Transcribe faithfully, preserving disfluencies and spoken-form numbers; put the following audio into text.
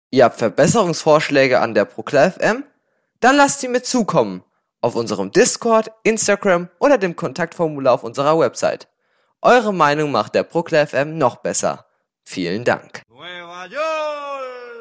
Ihr habt Verbesserungsvorschläge an der Procla F M? Dann lasst sie mir zukommen. Auf unserem Discord, Instagram oder dem Kontaktformular auf unserer Website. Eure Meinung macht der Procla F M noch besser. Vielen Dank. Nueva York.